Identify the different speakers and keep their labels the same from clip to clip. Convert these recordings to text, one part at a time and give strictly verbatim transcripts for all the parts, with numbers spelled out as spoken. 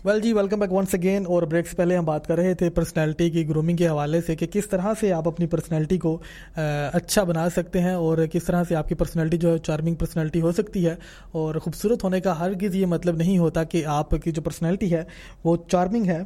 Speaker 1: Well जी, welcome back once again. और break से पहले हम बात कर रहे थे पर्सनैलिटी की ग्रूमिंग के हवाले से कि किस तरह से आप अपनी पर्सनैलिटी को आ, अच्छा बना सकते हैं और किस तरह से आपकी पर्सनैलिटी जो है चार्मिंग पर्सनैलिटी हो सकती है। और ख़ूबसूरत होने का हरगिज़ ये मतलब नहीं होता कि आपकी जो पर्सनैलिटी है वो चार्मिंग है।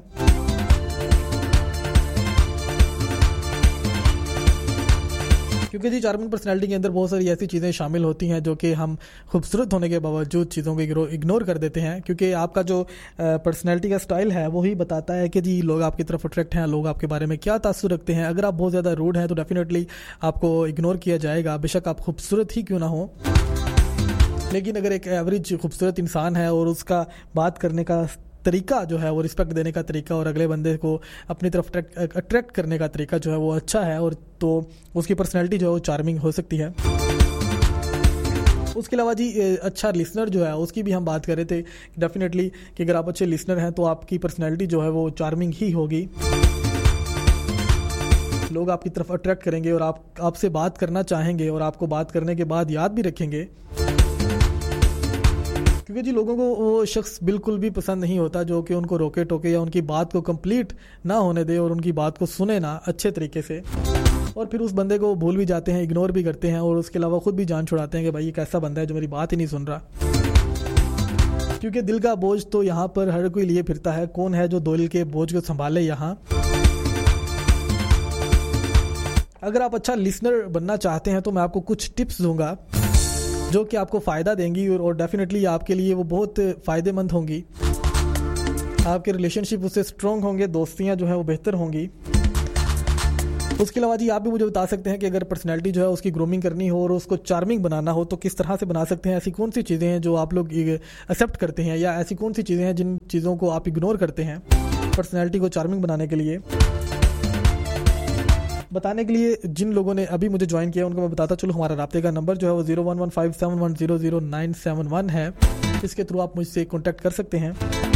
Speaker 1: क्योंकि जी चार्मिंग पर्सनैलिटी के अंदर बहुत सारी ऐसी चीज़ें शामिल होती हैं जो कि हम खूबसूरत होने के बावजूद चीज़ों को इग्नोर कर देते हैं, क्योंकि आपका जो पर्सनैलिटी का स्टाइल है वही बताता है कि जी लोग आपकी तरफ अट्रैक्ट हैं, लोग आपके बारे में क्या तासुर रखते हैं। अगर आप बहुत ज़्यादा रूड हैं तो डेफिनेटली आपको इग्नोर किया जाएगा, बेशक आप खूबसूरत ही क्यों ना हो। लेकिन अगर एक एवरेज खूबसूरत इंसान है और उसका बात करने का तरीका जो है वो रिस्पेक्ट देने का तरीका और अगले बंदे को अपनी तरफ अट्रैक्ट करने का तरीका जो है वो अच्छा है, और तो उसकी पर्सनैलिटी जो है वो चार्मिंग हो सकती है। उसके अलावा जी अच्छा लिसनर जो है उसकी भी हम बात कर रहे थे डेफिनेटली कि अगर आप अच्छे लिसनर हैं तो आपकी पर्सनैलिटी जो है वो चार्मिंग ही होगी। लोग आपकी तरफ अट्रैक्ट करेंगे और आप आपसे बात करना चाहेंगे और आपको बात करने के बाद याद भी रखेंगे, क्योंकि जी लोगों को वो शख्स बिल्कुल भी पसंद नहीं होता जो कि उनको रोके टोके या उनकी बात को कंप्लीट ना होने दे और उनकी बात को सुने ना अच्छे तरीके से, और फिर उस बंदे को भूल भी जाते हैं, इग्नोर भी करते हैं और उसके अलावा खुद भी जान छुड़ाते हैं कि भाई ये कैसा बंदा है जो मेरी बात ही नहीं सुन रहा। क्योंकि दिल का बोझ तो यहाँ पर हर कोई लिए फिरता है, कौन है जो दिल के बोझ को संभाले यहाँ। अगर आप अच्छा लिसनर बनना चाहते हैं तो मैं आपको कुछ टिप्स दूंगा जो कि आपको फ़ायदा देंगी और डेफिनेटली आपके लिए वो बहुत फ़ायदेमंद होंगी। आपके रिलेशनशिप उससे स्ट्रॉन्ग होंगे, दोस्तियां जो है वो बेहतर होंगी। उसके अलावा जी आप भी मुझे बता सकते हैं कि अगर पर्सनैलिटी जो है उसकी ग्रूमिंग करनी हो और उसको चार्मिंग बनाना हो तो किस तरह से बना सकते हैं। ऐसी कौन सी चीज़ें हैं जो आप लोग एक्सेप्ट करते हैं या ऐसी कौन सी चीज़ें हैं जिन चीज़ों को आप इग्नोर करते हैं पर्सनैलिटी को चार्मिंग बनाने के लिए। बताने के लिए जिन लोगों ने अभी मुझे ज्वाइन किया उनको मैं बताता चलूँ, हमारा राब्ते का नंबर जो है वो zero one one five seven one zero zero nine seven one है। इसके थ्रू आप मुझसे कॉन्टैक्ट कर सकते हैं।